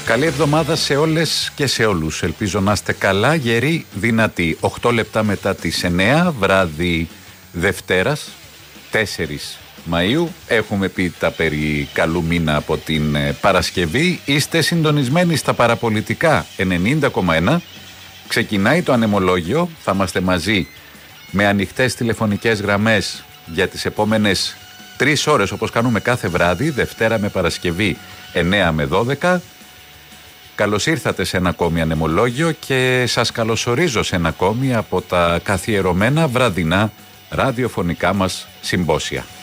Καλή εβδομάδα σε όλες και σε όλους. Ελπίζω να είστε καλά, γεροί, δυνατοί. 8 λεπτά μετά τις 9, βράδυ Δευτέρας, 4 Μαΐου. Έχουμε πει τα περί καλού μήνα από την Παρασκευή. Είστε συντονισμένοι στα παραπολιτικά 90,1. Ξεκινάει το ανεμολόγιο. Θα είμαστε μαζί με ανοιχτές τηλεφωνικές γραμμές για τις επόμενες 3 ώρες, όπως κάνουμε κάθε βράδυ, Δευτέρα με Παρασκευή 9 με 12. Καλώς ήρθατε σε ένα ακόμη ανεμολόγιο και σας καλωσορίζω σε ένα ακόμη από τα καθιερωμένα βραδινά ραδιοφωνικά μας συμπόσια.